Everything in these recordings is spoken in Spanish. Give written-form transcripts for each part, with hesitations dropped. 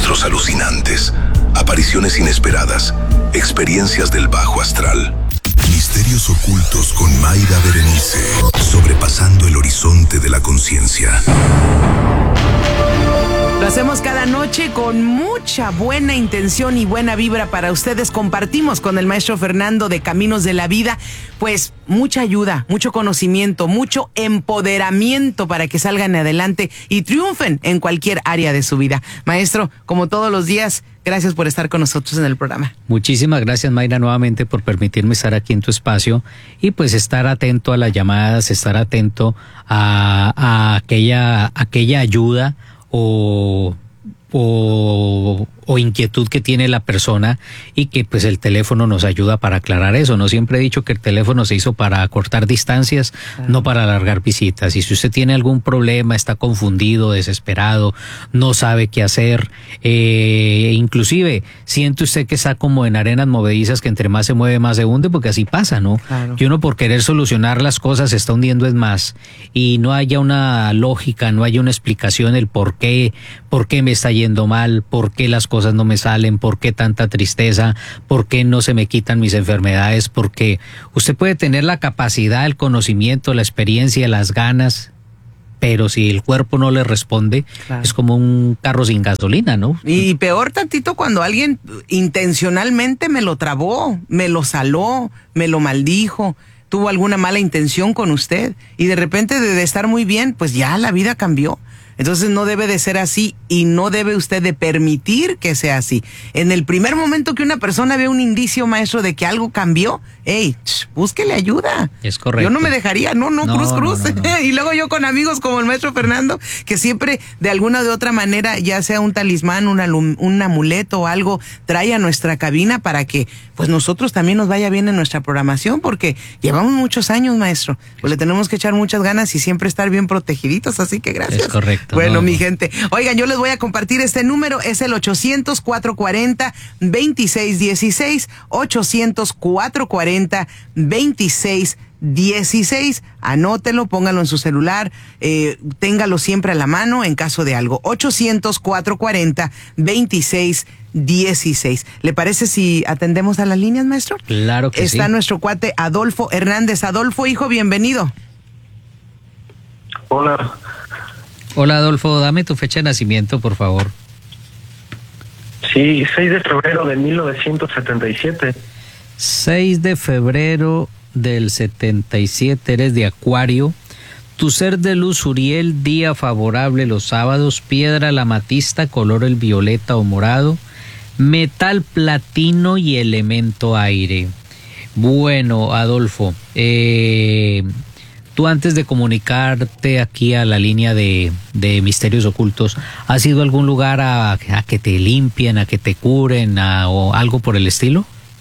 encuentros alucinantes, apariciones inesperadas, experiencias del bajo astral. Misterios ocultos con Mayra Berenice, sobrepasando el horizonte de la conciencia. Lo hacemos cada noche con mucha buena intención y buena vibra para ustedes. Compartimos con el maestro Fernando de Caminos de la Vida, pues mucha ayuda, mucho conocimiento, mucho empoderamiento para que salgan adelante y triunfen en cualquier área de su vida. Maestro, como todos los días, gracias por estar con nosotros en el programa. Muchísimas gracias, Mayra, nuevamente por permitirme estar aquí en tu espacio y pues estar atento a las llamadas, estar atento a aquella ayuda o inquietud que tiene la persona, y que pues el teléfono nos ayuda para aclarar eso. No siempre he dicho que el teléfono se hizo para acortar distancias, no para alargar visitas. Y si usted tiene algún problema, está confundido, desesperado, no sabe qué hacer, inclusive siente usted que está como en arenas movedizas, que entre más se mueve más se hunde, porque así pasa, ¿no? Claro. Que uno por querer solucionar las cosas se está hundiendo es más, y no haya una lógica, no haya una explicación el por qué me está yendo mal, por qué las cosas no me salen, por qué tanta tristeza, por qué no se me quitan mis enfermedades, porque usted puede tener la capacidad, el conocimiento, la experiencia, las ganas, pero si el cuerpo no le responde, claro, es como un carro sin gasolina, ¿no? Y peor tantito cuando alguien intencionalmente me lo trabó, me lo saló, me lo maldijo, tuvo alguna mala intención con usted, y de repente de estar muy bien, pues ya la vida cambió. Entonces no debe de ser así, y no debe usted de permitir que sea así. En el primer momento que una persona ve un indicio, maestro, de que algo cambió, búsquele ayuda. Es correcto. Yo no me dejaría, no, cruz. No. Y luego yo con amigos como el maestro Fernando, que siempre de alguna de otra manera, ya sea un talismán, un amuleto o algo, trae a nuestra cabina para que pues nosotros también nos vaya bien en nuestra programación, porque llevamos muchos años, maestro. Pues le tenemos que echar muchas ganas y siempre estar bien protegiditos, así que gracias. Es correcto. Bueno, mi gente, oigan, yo les voy a compartir este número, es el 800-440-2616, 800-440-2616. Anótelo, póngalo en su celular, téngalo siempre a la mano en caso de algo. 800-440-2616. ¿Le parece si atendemos a las líneas, maestro? Claro que sí. Está nuestro cuate Adolfo Hernández. Adolfo, hijo, bienvenido. Hola. Hola, Adolfo, dame tu fecha de nacimiento, por favor. Sí, 6 de febrero de 1977. 6 de febrero del 77, eres de Acuario. Tu ser de luz, Uriel, día favorable los sábados, piedra la amatista, color el violeta o morado, metal platino y elemento aire. Bueno, Adolfo, tú antes de comunicarte aquí a la línea de Misterios Ocultos, ¿has ido a algún lugar a que te limpien, a que te curen, o algo por el estilo?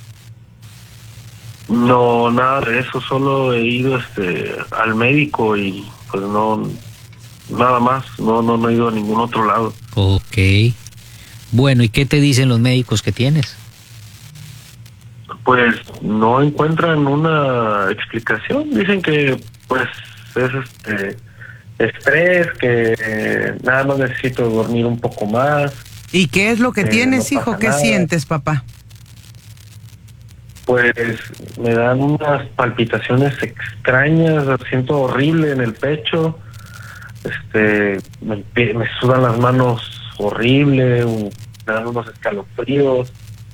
No, nada de eso, solo he ido al médico y pues no, nada más, no he ido a ningún otro lado. Ok. Bueno, ¿y qué te dicen los médicos que tienes? Pues no encuentran una explicación, dicen que pues es estrés, que nada más necesito dormir un poco más. ¿Y qué es lo que tienes, no hijo? ¿Qué nada. sientes, papá? Pues me dan unas palpitaciones extrañas, siento horrible en el pecho, me sudan las manos horrible, me dan unos escalofríos,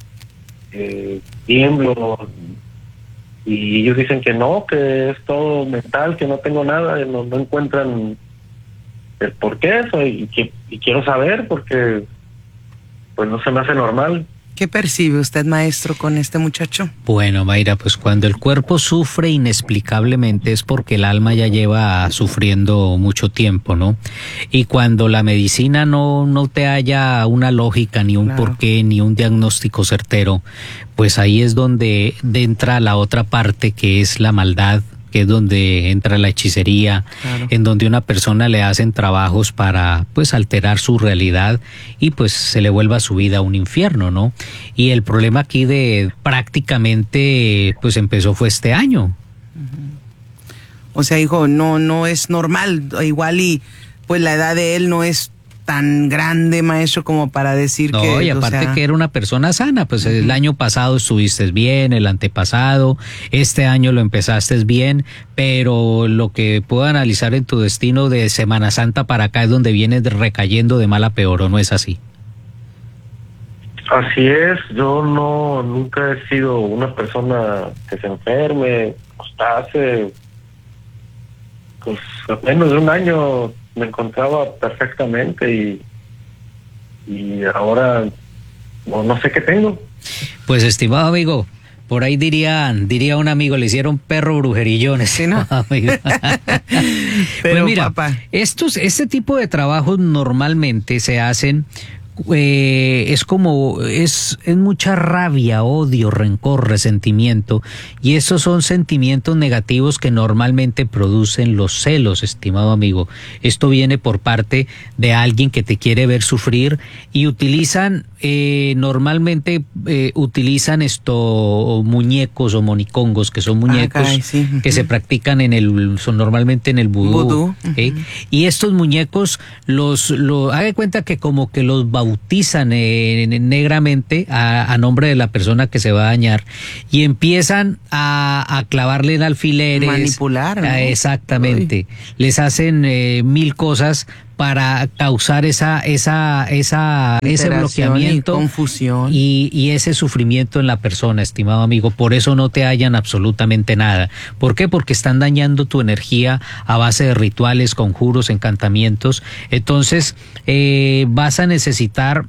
tiemblo, y ellos dicen que no, que es todo mental, que no tengo nada, no encuentran el por qué eso, y quiero saber porque pues no se me hace normal. ¿Qué percibe usted, maestro, con este muchacho? Bueno, Mayra, pues cuando el cuerpo sufre inexplicablemente es porque el alma ya lleva sufriendo mucho tiempo, ¿no? Y cuando la medicina no te halla una lógica, ni un porqué, ni un diagnóstico certero, pues ahí es donde entra la otra parte, que es la maldad, que es donde entra la hechicería, en donde una persona le hacen trabajos para pues alterar su realidad y pues se le vuelva su vida un infierno, ¿no? Y el problema aquí de prácticamente pues empezó fue este año. O sea, hijo, no es normal, igual y pues la edad de él no es tan grande, maestro, como para decir que... No, y aparte que era una persona sana, pues el año pasado estuviste bien, el antepasado, este año lo empezaste bien, pero lo que puedo analizar en tu destino de Semana Santa para acá es donde vienes recayendo de mal a peor, ¿o no es así? Así es, yo nunca he sido una persona que se enferme. Hasta hace menos de un año me encontraba perfectamente y ahora no sé qué tengo. Pues estimado amigo, por ahí diría un amigo, le hicieron perro brujerillones. Sí, ¿no? Amigo. Pero pues mira, papá, este tipo de trabajos normalmente se hacen es mucha rabia, odio, rencor, resentimiento, y esos son sentimientos negativos que normalmente producen los celos, estimado amigo. Esto viene por parte de alguien que te quiere ver sufrir y utilizan normalmente utilizan muñecos o monicongos, que son muñecos que se practican son normalmente en el vudú. Y estos muñecos haga de cuenta que como que los bautizan negramente a nombre de la persona que se va a dañar y empiezan a clavarle en alfileres, manipular, ¿no? Exactamente. Uy. Les hacen 1000 cosas para causar ese bloqueamiento y confusión y ese sufrimiento en la persona, estimado amigo. Por eso no te hallan absolutamente nada. ¿Por qué? Porque están dañando tu energía a base de rituales, conjuros, encantamientos. Entonces vas a necesitar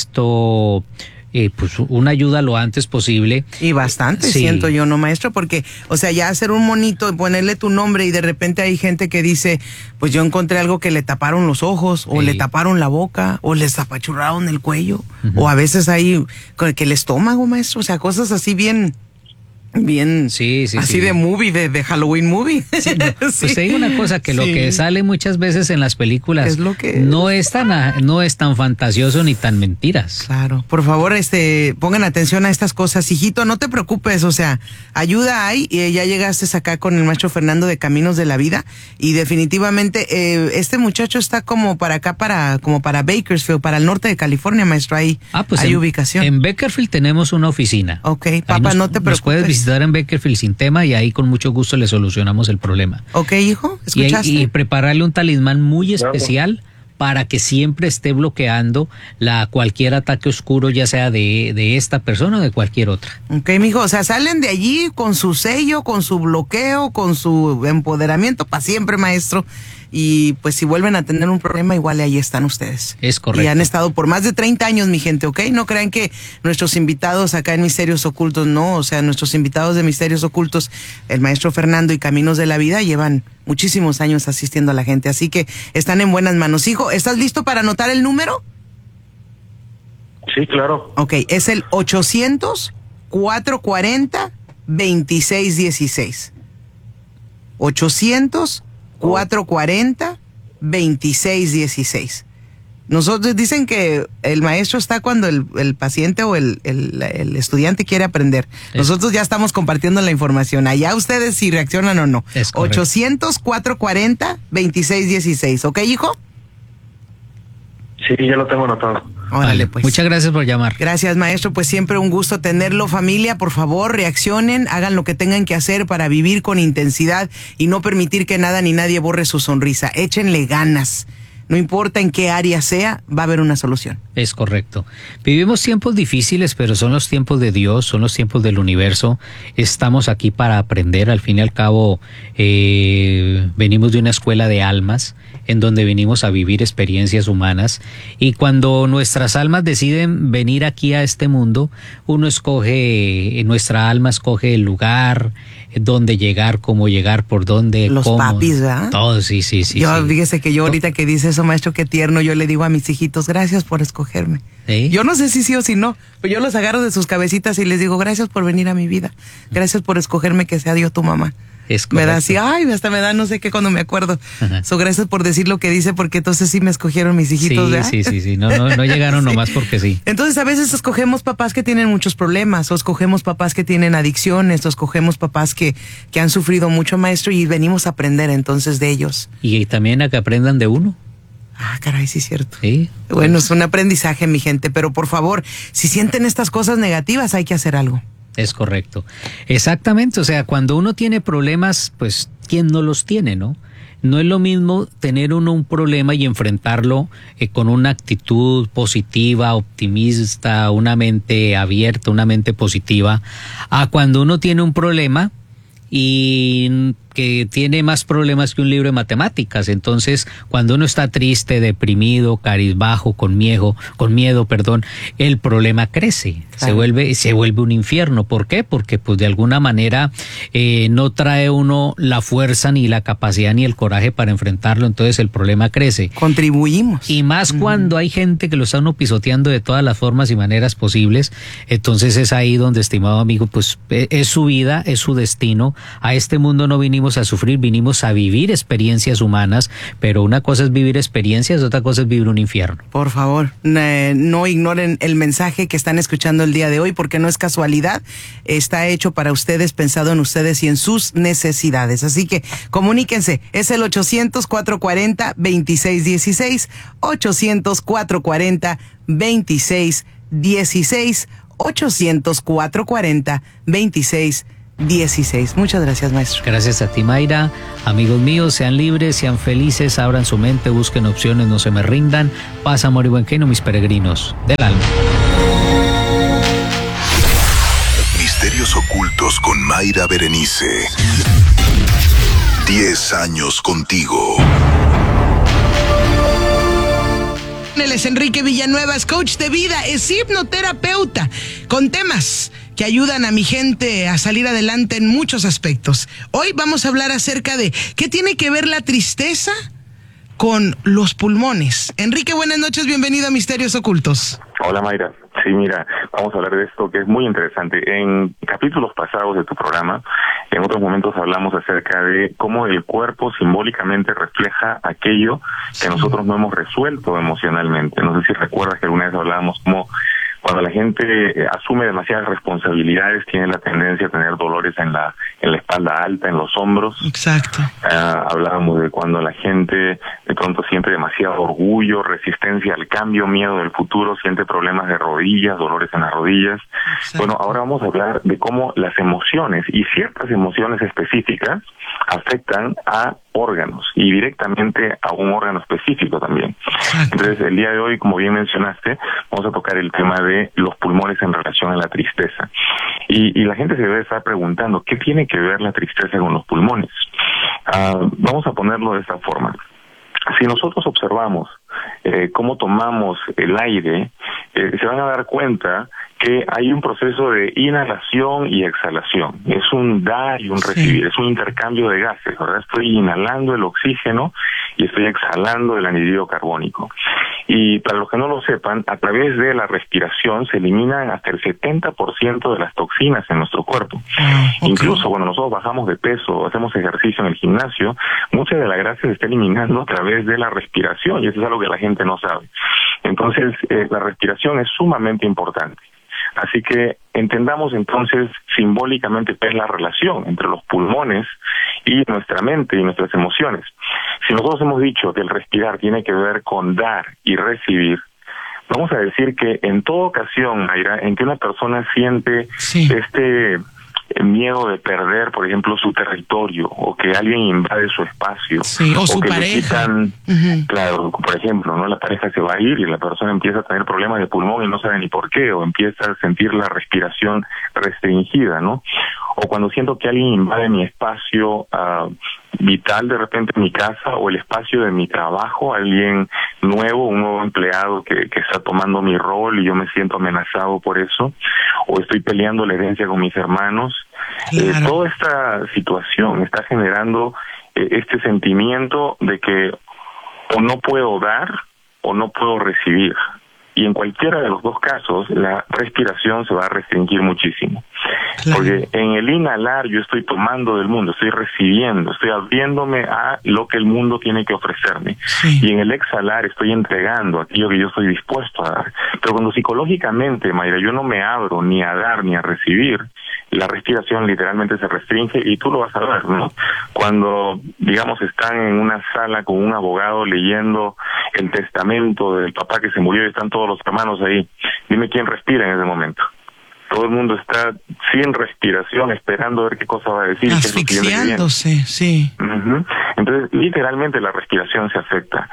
pues una ayuda lo antes posible. Y bastante, sí. Siento yo, ¿no, maestro? Porque, o sea, ya hacer un monito, ponerle tu nombre y de repente hay gente que dice, pues yo encontré algo que le taparon los ojos, o le taparon la boca, o les apachurraron el cuello, o a veces hay que el estómago, maestro, o sea, cosas así bien así de movie, de Halloween movie. Sí, no, pues te digo una cosa, que lo que sale muchas veces en las películas es lo que no es tan fantasioso ni tan mentiras. Claro, por favor, pongan atención a estas cosas, hijito, no te preocupes, o sea, ayuda hay, y ya llegaste acá con el maestro Fernando de Caminos de la Vida, y definitivamente este muchacho está como para acá, como para Bakersfield, para el norte de California, maestro, hay ubicación. En Bakersfield tenemos una oficina. Ok, papá, no te preocupes. Puedes visitar en Bakersfield sin tema y ahí con mucho gusto le solucionamos el problema. Ok, hijo, ¿escuchaste? Y prepararle un talismán muy especial para que siempre esté bloqueando cualquier ataque oscuro, ya sea de esta persona o de cualquier otra. Ok, mijo, o sea, salen de allí con su sello, con su bloqueo, con su empoderamiento para siempre, maestro. Y pues si vuelven a tener un problema, igual ahí están ustedes. Es correcto. Y han estado por más de 30 años, mi gente, ¿ok? No crean que nuestros invitados acá en Misterios Ocultos, no. O sea, nuestros invitados de Misterios Ocultos, el maestro Fernando y Caminos de la Vida, llevan muchísimos años asistiendo a la gente. Así que están en buenas manos. Hijo, ¿estás listo para anotar el número? Sí, claro. Ok, es el 800-440-2616. 800-440-2616. Nosotros dicen que el maestro está cuando el paciente o el estudiante quiere aprender. Nosotros ya estamos compartiendo la información. Allá ustedes si reaccionan o no. 800-440-2616. ¿Ok, hijo? Sí, ya lo tengo anotado. Órale, pues. Muchas gracias por llamar. Gracias, maestro. Pues siempre un gusto tenerlo. Familia, por favor, reaccionen, hagan lo que tengan que hacer para vivir con intensidad y no permitir que nada ni nadie borre su sonrisa. Échenle ganas. No importa en qué área sea, va a haber una solución. Es correcto. Vivimos tiempos difíciles, pero son los tiempos de Dios, son los tiempos del universo. Estamos aquí para aprender. Al fin y al cabo, venimos de una escuela de almas en donde venimos a vivir experiencias humanas. Y cuando nuestras almas deciden venir aquí a este mundo, nuestra alma escoge el lugar, dónde llegar, cómo llegar, por dónde, los cómo. Papis, ¿verdad? Todo, sí. Fíjese que yo ahorita que dice eso, maestro, qué tierno, yo le digo a mis hijitos, gracias por escogerme. ¿Sí? Yo no sé si sí o si no, pero yo los agarro de sus cabecitas y les digo, gracias por venir a mi vida, gracias por escogerme, que sea Dios tu mamá. Es me da así, hasta me da no sé qué cuando me acuerdo. Gracias por decir lo que dice, porque entonces sí me escogieron mis hijitos, ¿verdad? Sí. No llegaron nomás porque sí. Entonces a veces escogemos papás que tienen muchos problemas, o escogemos papás que tienen adicciones, o escogemos papás que han sufrido mucho, maestro, y venimos a aprender entonces de ellos. Y también a que aprendan de uno. Ah, caray, sí es cierto. Sí. Bueno, es un aprendizaje, mi gente, pero por favor, si sienten estas cosas negativas, hay que hacer algo. Es correcto. Exactamente, o sea, cuando uno tiene problemas, pues, ¿quién no los tiene, no? No es lo mismo tener uno un problema y enfrentarlo con una actitud positiva, optimista, una mente abierta, una mente positiva, a cuando uno tiene un problema y que tiene más problemas que un libro de matemáticas. Entonces, cuando uno está triste, deprimido, cabizbajo, con miedo, el problema crece, claro. se vuelve un infierno. ¿Por qué? Porque pues de alguna manera no trae uno la fuerza ni la capacidad ni el coraje para enfrentarlo, entonces el problema crece. Contribuimos. Y más cuando hay gente que lo está uno pisoteando de todas las formas y maneras posibles, entonces es ahí donde, estimado amigo, pues es su vida, es su destino. A este mundo no vinimos a sufrir, vinimos a vivir experiencias humanas, pero una cosa es vivir experiencias, otra cosa es vivir un infierno. Por favor, no ignoren el mensaje que están escuchando el día de hoy, porque no es casualidad, está hecho para ustedes, pensado en ustedes y en sus necesidades. Así que comuníquense, es el 800-440-2616, 800-440-2616, 800-440-2616. Muchas gracias, maestro. Gracias a ti, Mayra. Amigos míos, sean libres, sean felices, abran su mente, busquen opciones, no se me rindan. Paz, amor y buen camino, mis peregrinos del alma. Misterios ocultos con Mayra Berenice. 10 años contigo. Él es Enrique Villanueva, es coach de vida, es hipnoterapeuta, con temas que ayudan a mi gente a salir adelante en muchos aspectos. Hoy vamos a hablar acerca de qué tiene que ver la tristeza con los pulmones. Enrique, buenas noches, bienvenido a Misterios Ocultos. Hola, Mayra. Sí, mira, vamos a hablar de esto que es muy interesante. En capítulos pasados de tu programa, en otros momentos hablamos acerca de cómo el cuerpo simbólicamente refleja aquello que nosotros no hemos resuelto emocionalmente. No sé si recuerdas que alguna vez hablábamos cómo cuando la gente asume demasiadas responsabilidades, tiene la tendencia a tener dolores en la espalda alta, en los hombros. Exacto. Hablábamos de cuando la gente de pronto siente demasiado orgullo, resistencia al cambio, miedo del futuro, siente problemas de rodillas, dolores en las rodillas. Exacto. Bueno, ahora vamos a hablar de cómo las emociones y ciertas emociones específicas afectan a órganos y directamente a un órgano específico también. Exacto. Entonces, el día de hoy, como bien mencionaste, vamos a tocar el tema de los pulmones en relación a la tristeza. Y la gente se debe estar preguntando, ¿qué tiene que ver la tristeza con los pulmones? Vamos a ponerlo de esta forma. Si nosotros observamos cómo tomamos el aire, se van a dar cuenta que hay un proceso de inhalación y exhalación. Es un dar y un recibir, es un intercambio de gases, ¿verdad? Estoy inhalando el oxígeno y estoy exhalando el anhídrido carbónico. Y para los que no lo sepan, a través de la respiración se eliminan hasta el 70% de las toxinas en nuestro cuerpo. Okay. Incluso cuando nosotros bajamos de peso, hacemos ejercicio en el gimnasio, mucha de la grasa se está eliminando a través de la respiración, y eso es algo que la gente no sabe. Entonces, la respiración es sumamente importante. Así que entendamos entonces simbólicamente qué es la relación entre los pulmones y nuestra mente y nuestras emociones. Si nosotros hemos dicho que el respirar tiene que ver con dar y recibir, vamos a decir que en toda ocasión, Mayra, en que una persona siente miedo de perder, por ejemplo, su territorio, o que alguien invade su espacio, o su que pareja. Le quitan, claro, por ejemplo, ¿no? La pareja se va a ir y la persona empieza a tener problemas de pulmón y no sabe ni por qué, o empieza a sentir la respiración restringida, ¿no? O cuando siento que alguien invade mi espacio vital, de repente en mi casa, o el espacio de mi trabajo, alguien nuevo, un nuevo empleado que está tomando mi rol y yo me siento amenazado por eso, o estoy peleando la herencia con mis hermanos. Claro. Toda esta situación está generando este sentimiento de que o no puedo dar o no puedo recibir. Y en cualquiera de los dos casos, la respiración se va a restringir muchísimo. Claro. Porque en el inhalar yo estoy tomando del mundo, estoy recibiendo, estoy abriéndome a lo que el mundo tiene que ofrecerme. Sí. Y en el exhalar estoy entregando aquello que yo estoy dispuesto a dar. Pero cuando psicológicamente, Mayra, yo no me abro ni a dar ni a recibir, la respiración literalmente se restringe, y tú lo vas a ver, ¿no? Cuando, digamos, están en una sala con un abogado leyendo el testamento del papá que se murió y están todos los hermanos ahí, dime quién respira en ese momento. Todo el mundo está sin respiración, esperando a ver qué cosa va a decir. Asfixiándose, sí. Uh-huh. Entonces, literalmente la respiración se afecta.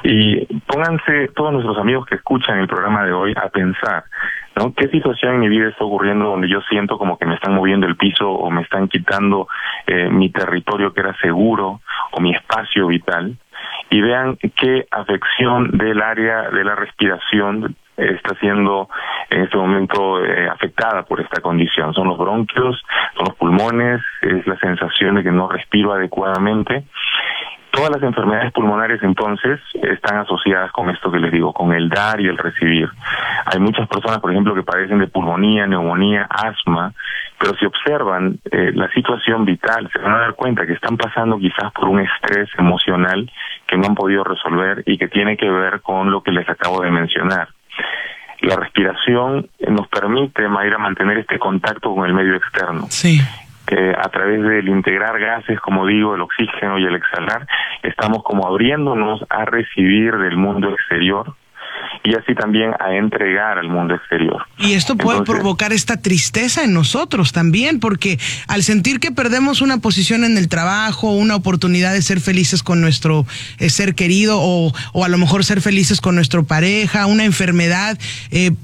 Y pónganse todos nuestros amigos que escuchan el programa de hoy a pensar, ¿no? ¿Qué situación en mi vida está ocurriendo donde yo siento como que me están moviendo el piso o me están quitando mi territorio que era seguro o mi espacio vital? Y vean qué afección del área de la respiración está siendo en este momento afectada por esta condición. Son los bronquios, son los pulmones, es la sensación de que no respiro adecuadamente. Todas las enfermedades pulmonares, entonces, están asociadas con esto que les digo, con el dar y el recibir. Hay muchas personas, por ejemplo, que padecen de pulmonía, neumonía, asma, pero si observan la situación vital, se van a dar cuenta que están pasando quizás por un estrés emocional que no han podido resolver y que tiene que ver con lo que les acabo de mencionar. La respiración nos permite, Mayra, mantener este contacto con el medio externo. Sí. A través del integrar gases, como digo, el oxígeno y el exhalar, estamos como abriéndonos a recibir del mundo exterior y así también a entregar al mundo exterior. Y esto puede provocar esta tristeza en nosotros también, porque al sentir que perdemos una posición en el trabajo, una oportunidad de ser felices con nuestro ser querido o a lo mejor ser felices con nuestra pareja, una enfermedad,